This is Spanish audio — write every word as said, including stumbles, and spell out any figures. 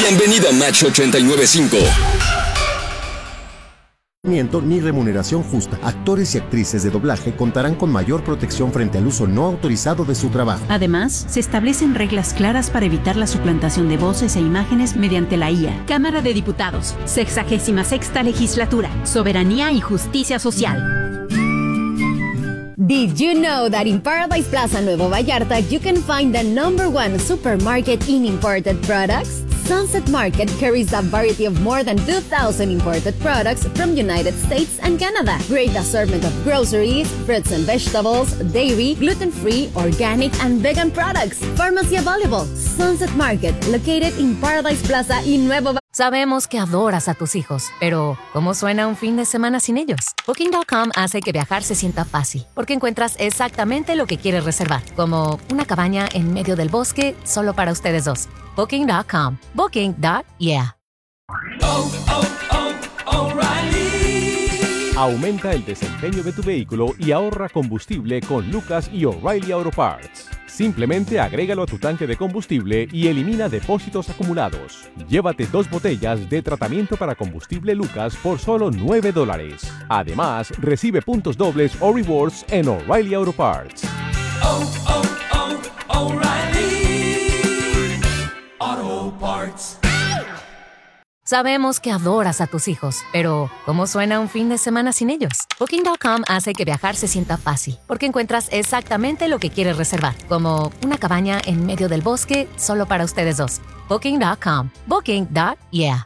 Bienvenido a Match ochenta y nueve punto cinco. Ni remuneración justa. Actores y actrices de doblaje contarán con mayor protección frente al uso no autorizado de su trabajo. Además, se establecen reglas claras para evitar la suplantación de voces e imágenes mediante la I A. Cámara de Diputados, sexagésima sexta legislatura, soberanía y justicia social. Did you know that in Paradise Plaza Nuevo Vallarta you can find the number one supermarket in imported products? Sunset Market carries a variety of more than two thousand imported products from United States and Canada. Great assortment of groceries, fruits and vegetables, dairy, gluten-free, organic and vegan products. Pharmacy available. Sunset Market, located in Paradise Plaza in Nuevo Vallarta. Sabemos que adoras a tus hijos, pero ¿cómo suena un fin de semana sin ellos? Booking punto com hace que viajar se sienta fácil, porque encuentras exactamente lo que quieres reservar, como una cabaña en medio del bosque solo para ustedes dos. Booking punto com. Booking. Yeah. Oh, oh, oh, O'Reilly. Aumenta el desempeño de tu vehículo y ahorra combustible con Lucas y O'Reilly Auto Parts. Simplemente agrégalo a tu tanque de combustible y elimina depósitos acumulados. Llévate dos botellas de tratamiento para combustible Lucas por solo nueve dólares. Además, recibe puntos dobles o rewards en O'Reilly Auto Parts. Oh, oh, oh, O'Reilly Auto Parts. Sabemos que adoras a tus hijos, pero ¿cómo suena un fin de semana sin ellos? Booking punto com hace que viajar se sienta fácil, porque encuentras exactamente lo que quieres reservar, como una cabaña en medio del bosque solo para ustedes dos. Booking punto com. Booking. Yeah.